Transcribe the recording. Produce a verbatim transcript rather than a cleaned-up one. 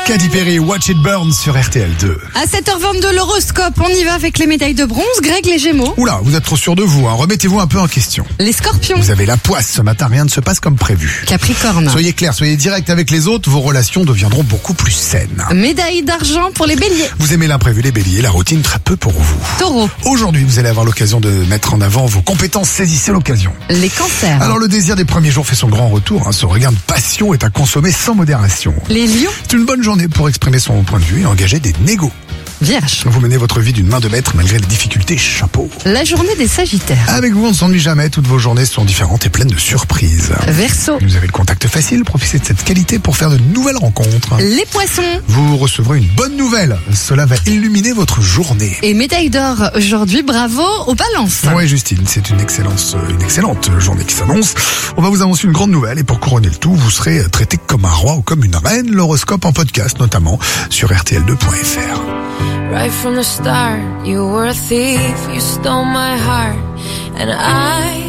Katy Perry, Watch It Burn sur R T L deux. À sept heures vingt-deux, l'horoscope, on y va avec les médailles de bronze. Greg, les Gémeaux. Oula, vous êtes trop sûr de vous, hein. Remettez-vous un peu en question. Les Scorpions. Vous avez la poisse, ce matin rien ne se passe comme prévu. Capricorne. Soyez clair, soyez direct avec les autres, vos relations deviendront beaucoup plus saines. Médaille d'argent pour les Béliers. Vous aimez l'imprévu, les béliers, la routine très peu pour vous. Taureau. Aujourd'hui, vous allez avoir l'occasion de mettre en avant vos compétences, saisissez l'occasion. Les Cancers. Alors le désir des premiers jours fait son grand retour, hein. Ce regain de passion est à consommer sans modération. Les Lions. C'est une bonne journée pour exprimer son point de vue et engager des négos. Vierge. Vous menez votre vie d'une main de maître malgré les difficultés, chapeau. La journée des Sagittaires. Avec vous, on ne s'ennuie jamais, toutes vos journées sont différentes et pleines de surprises. Verseau. Vous avez le contact facile, profitez de cette qualité pour faire de nouvelles rencontres. Les Poissons. Vous recevrez une bonne nouvelle, cela va illuminer votre journée. Et médaille d'or aujourd'hui, bravo aux balances. Oui Justine, c'est une excellente, une excellente journée qui s'annonce. On va vous annoncer une grande nouvelle et pour couronner le tout, vous serez traité comme un roi ou comme une reine. L'horoscope en podcast notamment sur R T L deux point F R. Right from the start, you were a thief, you stole my heart, and I